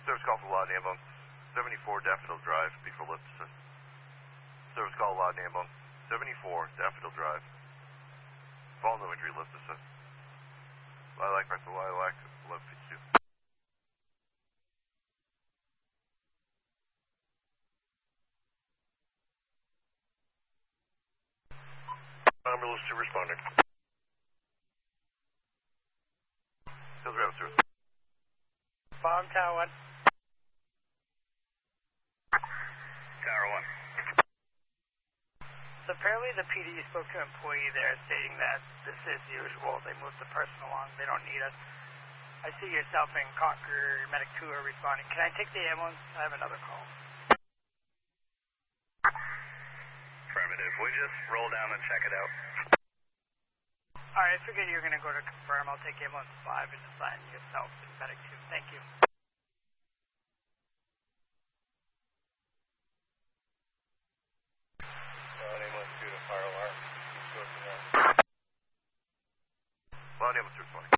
Service call for Loud Ambulance. 74 Daffodil Drive, before lift assist. Service call Loud Ambulance. 74 Daffodil Drive. Fall no injury, lift assist. Lilac, right to Lilac, 1152. Ambulance to responding. Hills Rabbit Service. Bomb Tower 1. Tower 1. So apparently the PD spoke to an employee there stating that this is usual. They moved the person along. They don't need us. I see yourself and Conquer Medic 2 are responding. Can I take the ambulance? I have another call. Affirmative. We just roll down and check it out. Alright, I figured you were going to go to confirm. I'll take ambulance 5 and assign yourself and Medic 2. Thank you. Ambulance 2 to fire alarm. Loud Ambulance 2 responding.